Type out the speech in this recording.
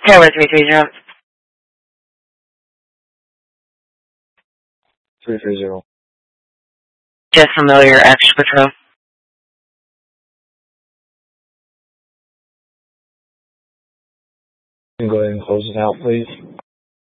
Tower 330. 330. Just familiar extra patrol. You can go ahead and close it out, please.